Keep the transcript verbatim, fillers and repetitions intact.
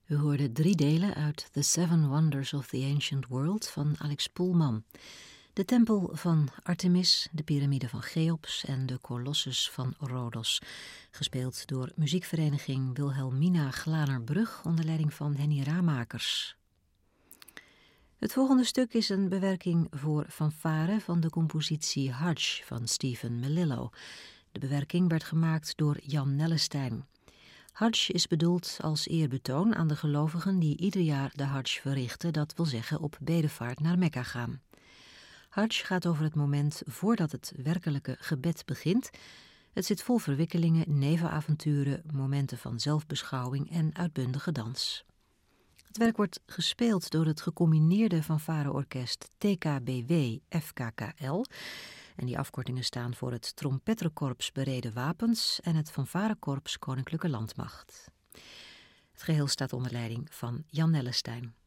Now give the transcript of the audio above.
U hoorde drie delen uit The Seven Wonders of the Ancient World van Alex Poelman. De tempel van Artemis, de piramide van Cheops en de kolossus van Rhodos. Gespeeld door muziekvereniging Wilhelmina Glanerbrug onder leiding van Henny Raamakers. Het volgende stuk is een bewerking voor fanfare van de compositie Hajj van Stephen Melillo. De bewerking werd gemaakt door Jan Nellestein. Hajj is bedoeld als eerbetoon aan de gelovigen die ieder jaar de Hajj verrichten, dat wil zeggen op bedevaart naar Mekka gaan. Hajj gaat over het moment voordat het werkelijke gebed begint. Het zit vol verwikkelingen, nevenavonturen, momenten van zelfbeschouwing en uitbundige dans. Het werk wordt gespeeld door het gecombineerde fanfareorkest T K B W F K K L. En die afkortingen staan voor het Trompetterkorps Bereden Wapens en het Fanfarekorps Koninklijke Landmacht. Het geheel staat onder leiding van Jan Nellestein.